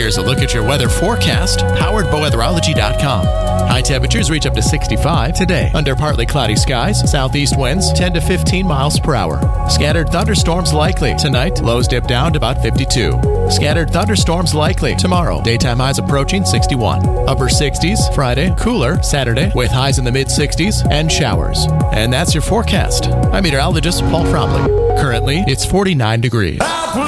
Here's a look at your weather forecast, powered by weatherology.com. High temperatures reach up to 65 today. Under partly cloudy skies, southeast winds 10 to 15 miles per hour. Scattered thunderstorms likely. Tonight, lows dip down to about 52. Scattered thunderstorms likely. Tomorrow, daytime highs approaching 61. Upper 60s Friday, cooler Saturday with highs in the mid-60s and showers. And that's your forecast. I'm meteorologist Paul Fromley. Currently, it's 49 degrees.